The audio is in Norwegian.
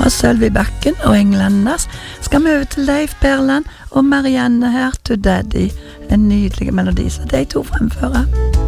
Fra Sølvi Bakken og Englanders skal vi over til Leif Berland og Marianne her, To Daddy. En nydelig melodi, så de to fremfører.